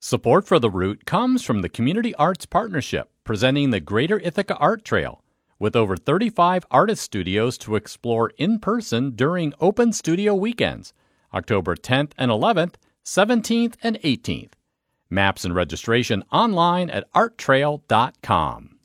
Support for the route comes from the Community Arts Partnership, presenting the Greater Ithaca Art Trail, with over 35 artist studios to explore in person during Open Studio Weekends, October 10th and 11th, 17th and 18th. Maps and registration online at arttrail.com.